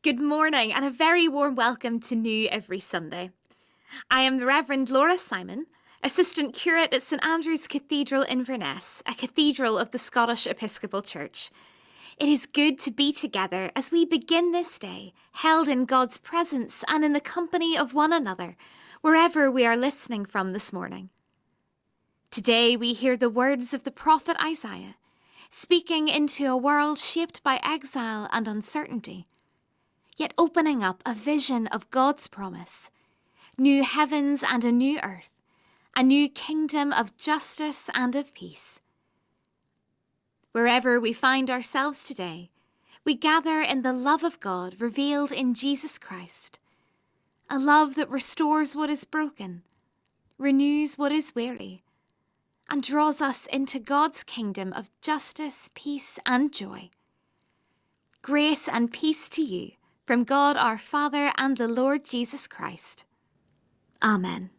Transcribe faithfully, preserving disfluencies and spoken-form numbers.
Good morning and a very warm welcome to New Every Sunday. I am the Reverend Laura Simon, Assistant Curate at St Andrew's Cathedral Inverness, a cathedral of the Scottish Episcopal Church. It is good to be together as we begin this day, held in God's presence and in the company of one another, wherever we are listening from this morning. Today we hear the words of the prophet Isaiah, speaking into a world shaped by exile and uncertainty, yet opening up a vision of God's promise, new heavens and a new earth, a new kingdom of justice and of peace. Wherever we find ourselves today, we gather in the love of God revealed in Jesus Christ, a love that restores what is broken, renews what is weary, and draws us into God's kingdom of justice, peace, and joy. Grace and peace to you from God our Father and the Lord Jesus Christ. Amen.